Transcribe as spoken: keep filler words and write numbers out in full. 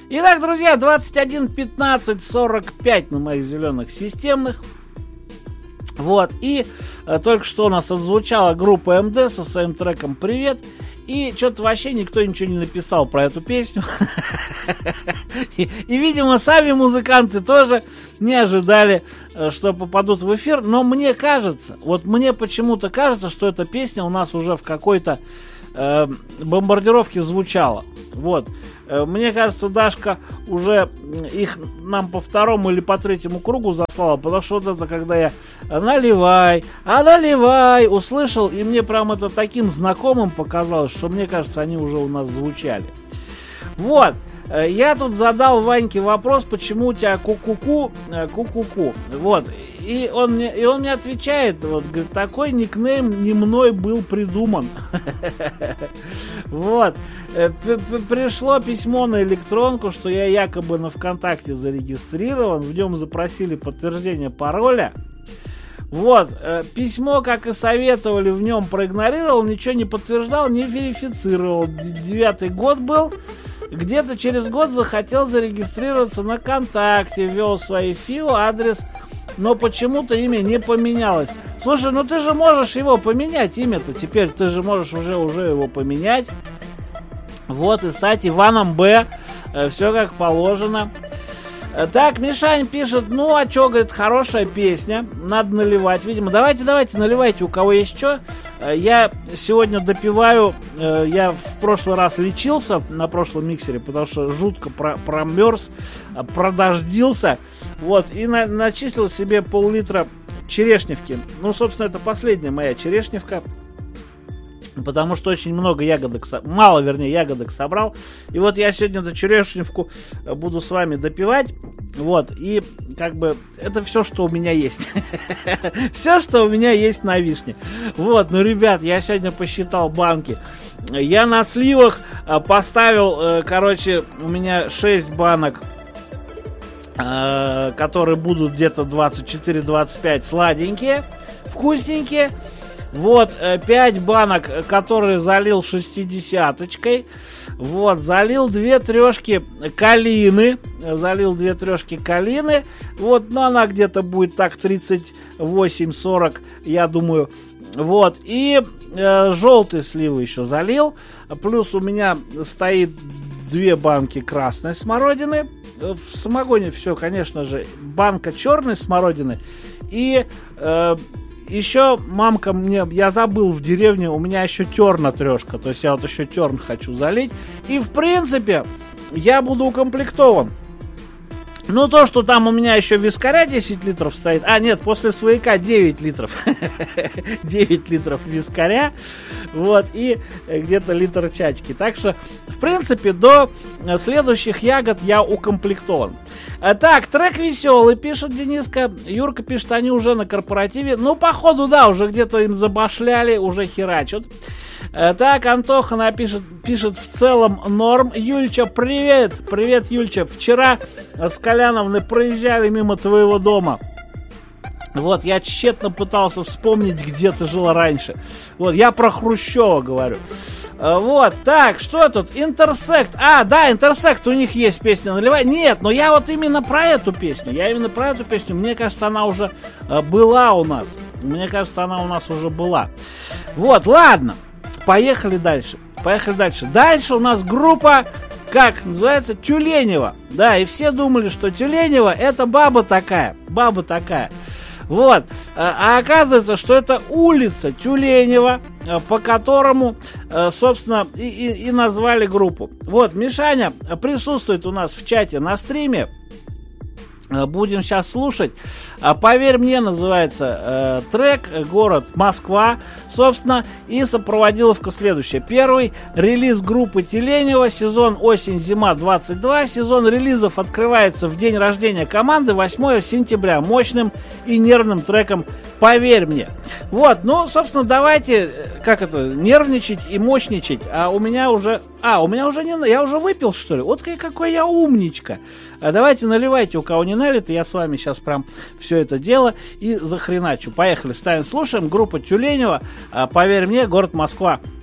Итак, друзья, двадцать один пятнадцать сорок пять на моих зеленых системных. Вот, и э, только что у нас отзвучала группа эм дэ со своим треком «Привет». И что-то вообще никто ничего не написал про эту песню. И, и, видимо, сами музыканты тоже не ожидали, что попадут в эфир. Но мне кажется, вот мне почему-то кажется, что эта песня у нас уже в какой-то э, бомбардировке звучала. Вот. Мне кажется, Дашка уже их нам по второму или по третьему кругу заслала, потому что вот это, когда я наливай, а наливай, услышал, и мне прям это таким знакомым показалось, что мне кажется, они уже у нас звучали. Вот, я тут задал Ваньке вопрос, почему у тебя ку-ку-ку, ку-ку-ку, вот, и он мне, и он мне отвечает, вот, говорит, такой никнейм не мной был придуман. Вот, пришло письмо на электронку, что я якобы на ВКонтакте зарегистрирован, в нем запросили подтверждение пароля. Вот, письмо, как и советовали, в нем проигнорировал, ничего не подтверждал, не верифицировал. Девятый год был. Где-то через год захотел зарегистрироваться на ВКонтакте, ввел свои ФИО, адрес, но почему-то имя не поменялось. Слушай, ну ты же можешь его поменять, имя-то теперь, ты же можешь уже, уже его поменять. Вот, и стать Иваном Б, все как положено. Так, Мишань пишет, ну а чё, говорит, хорошая песня, надо наливать, видимо. Давайте, давайте, наливайте, у кого есть что. Я сегодня допиваю, я в прошлый раз лечился на прошлом миксере, потому что жутко про- промерз, продождился, вот, и на- начислил себе пол-литра черешневки. Ну, собственно, это последняя моя черешневка. Потому что очень много ягодок, мало, вернее, ягодок собрал. И вот я сегодня эту черешневку буду с вами допивать. Вот, и как бы это все, что у меня есть. Все, что у меня есть на вишне. Вот, ну, ребят, я сегодня посчитал банки. Я на сливах поставил, короче, у меня шесть банок, которые будут где-то двадцать четыре двадцать пять сладенькие, вкусненькие. Вот, пять банок, которые залил шестидесяточкой. Вот, залил две трешки калины. Залил две трешки калины. Вот, но она где-то будет так тридцать восемь сорок, я думаю. Вот, и э, желтые сливы еще залил. Плюс у меня стоит две банки красной смородины. В самогоне все, конечно же, банка черной смородины. И... Э, еще мамка мне, я забыл в деревне, у меня еще терна трешка, то есть я вот еще терн хочу залить. И в принципе я буду укомплектован. Ну, то, что там у меня еще вискаря десять литров стоит. А, нет, после свояка девять литров. девять литров вискаря. Вот, и где-то литр чачки. Так что, в принципе, до следующих ягод я укомплектован. Так, трек веселый, пишет Дениска. Юрка пишет, они уже на корпоративе. Ну, походу, да, уже где-то им забашляли, уже херачат. Так, Антоха напишет, пишет в целом норм. Юльча, привет! Привет, Юльча. Вчера с Коляновной проезжали мимо твоего дома. Вот, я тщетно пытался вспомнить, где ты жила раньше. Вот, я про Хрущева говорю. Вот, так, что тут? Интерсект. А, да, Интерсект, у них есть песня «Наливай». Нет, но я вот именно про эту песню. Я именно про эту песню. Мне кажется, она уже была у нас. Мне кажется, она у нас уже была. Вот, ладно. Поехали дальше. Поехали дальше. Дальше у нас группа, как называется, Тюленева. Да, и все думали, что Тюленева это баба такая. Баба такая. Вот. А оказывается, что это улица Тюленева, по которому, собственно, и, и, и назвали группу. Вот, Мишаня присутствует у нас в чате на стриме. Будем сейчас слушать. «Поверь мне» называется э, трек, город Москва, собственно, и сопроводиловка следующая. Первый релиз группы Тюленева, сезон осень-зима двадцать два. Сезон релизов открывается в день рождения команды, восьмого сентября, мощным и нервным треком «Поверь мне». Вот, ну, собственно, давайте, как это, нервничать и мощничать. А у меня уже... А, у меня уже не... Я уже выпил, что ли? Вот какой я умничка. А давайте наливайте, у кого не налито. Я с вами сейчас прям все это дело и захреначу. Поехали, ставим, слушаем. Группа Тюленева. «Поверь мне», город Москва.